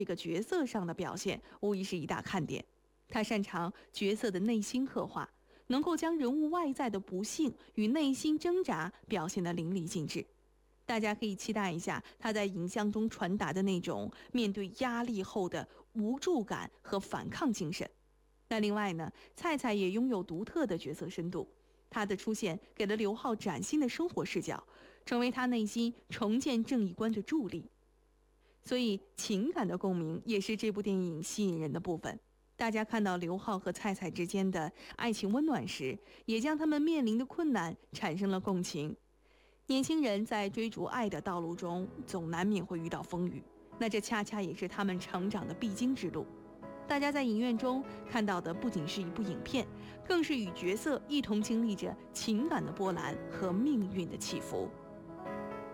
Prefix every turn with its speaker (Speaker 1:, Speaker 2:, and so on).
Speaker 1: 这个角色上的表现无疑是一大看点。他擅长角色的内心刻画，能够将人物外在的不幸与内心挣扎表现得淋漓尽致。大家可以期待一下他在影像中传达的那种面对压力后的无助感和反抗精神。那另外呢，蔡蔡也拥有独特的角色深度，他的出现给了刘浩崭新的生活视角，成为他内心重建正义观的助力。所以情感的共鸣也是这部电影吸引人的部分。大家看到刘浩和蔡蔡之间的爱情温暖时，也将他们面临的困难产生了共情。年轻人在追逐爱的道路中，总难免会遇到风雨，那这恰恰也是他们成长的必经之路。大家在影院中看到的不仅是一部影片，更是与角色一同经历着情感的波澜和命运的起伏。